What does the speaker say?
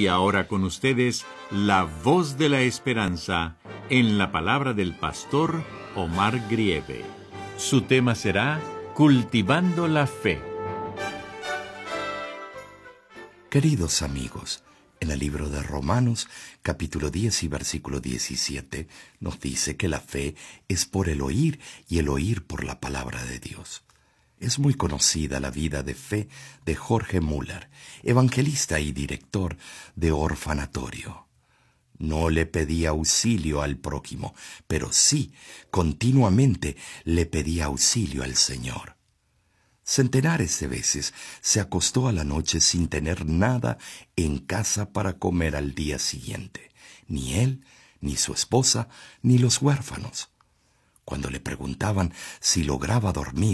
Y ahora con ustedes, la voz de la esperanza en la palabra del pastor Omar Grieve. Su tema será Cultivando la Fe. Queridos amigos, en el libro de Romanos, capítulo 10 y versículo 17, nos dice que la fe es por el oír y el oír por la palabra de Dios. Es muy conocida la vida de fe de Jorge Müller, evangelista y director de orfanatorio. No le pedía auxilio al prójimo, pero sí, continuamente le pedía auxilio al Señor. Centenares de veces se acostó a la noche sin tener nada en casa para comer al día siguiente, ni él, ni su esposa, ni los huérfanos. Cuando le preguntaban si lograba dormir,